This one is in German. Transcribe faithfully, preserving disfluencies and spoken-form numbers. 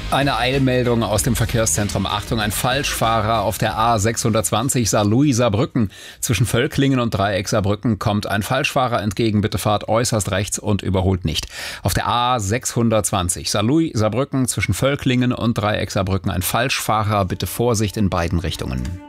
Eine Eilmeldung aus dem Verkehrszentrum. Achtung, ein Falschfahrer auf der A sechshundertzwanzig Saarlouis-Saarbrücken. Zwischen Völklingen und Dreieck Saarbrücken kommt ein Falschfahrer entgegen. Bitte fahrt äußerst rechts und überholt nicht. Auf der A sechshundertzwanzig Saarlouis-Saarbrücken zwischen Völklingen und Dreieck Saarbrücken ein Falschfahrer. Bitte Vorsicht in beiden Richtungen.